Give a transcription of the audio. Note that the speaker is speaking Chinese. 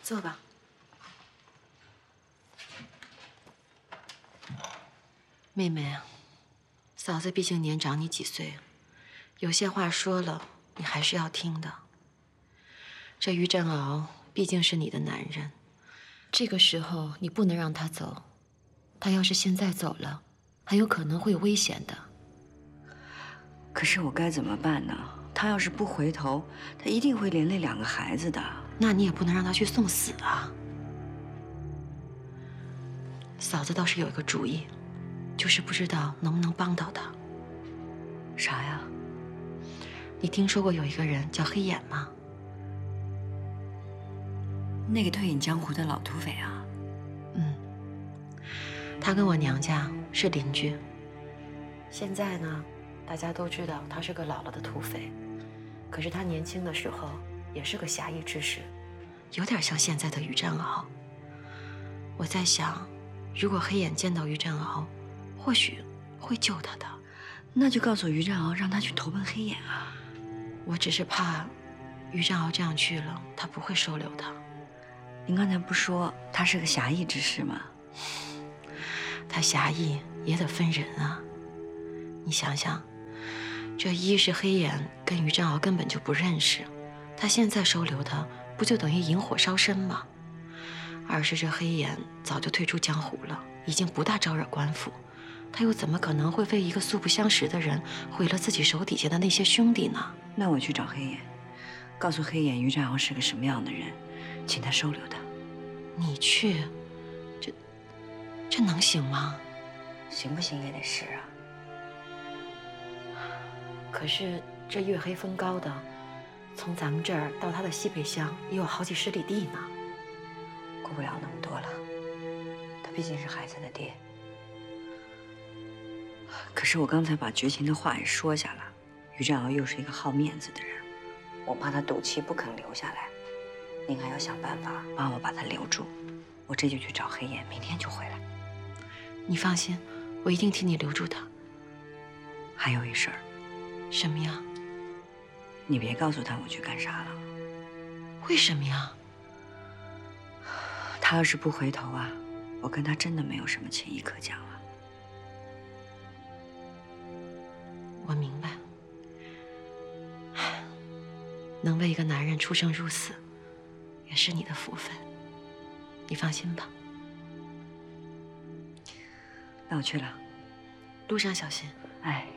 坐吧。妹妹，嫂子毕竟年长你几岁，有些话说了，你还是要听的。这于振鳌毕竟是你的男人，这个时候你不能让他走。他要是现在走了，很有可能会有危险的。 可是我该怎么办呢？他要是不回头，他一定会连累2个孩子的。 那你也不能让他去送死啊！嫂子倒是有一个主意，就是不知道能不能帮到他。 啥呀？ 你听说过有一个人叫黑眼吗？ 那个退隐江湖的老土匪啊？ 他跟我娘家是邻居。现在呢，大家都知道他是个老了的土匪，可是他年轻的时候也是个侠义之士，有点像现在的于振鳌。我在想，如果黑眼见到于振鳌，或许会救他的。 那就告诉于振鳌，让他去投奔黑眼啊。 我只是怕于振鳌这样去了，他不会收留他。 您刚才不说他是个侠义之士吗？ 他侠义也得分人啊。你想想，这一是黑眼跟于振鳌根本就不认识，他现在收留他，不就等于引火烧身吗？二是这黑眼早就退出江湖了，已经不大招惹官府，他又怎么可能会为一个素不相识的人毁了自己手底下的那些兄弟呢？ 那我去找黑眼，告诉黑眼于振鳌是个什么样的人，请他收留他。 你去，这能行吗？ 行不行也得试啊。 可是这月黑风高的，从咱们这儿到他的西北乡也有好几10里地呢。 顾不了那么多了，他毕竟是孩子的爹。可是我刚才把绝情的话也说下了，于振鳌又是一个好面子的人，我怕他赌气不肯留下来，您还要想办法帮我把他留住。我这就去找黑眼，明天就回来。 你放心，我一定替你留住他。 还有一事儿。 什么呀？ 你别告诉他我去干啥了。 为什么呀？ 他要是不回头啊，我跟他真的没有什么情谊可讲了。 我明白，能为一个男人出生入死，也是你的福分。你放心吧。 那我去了， 路上小心。 哎。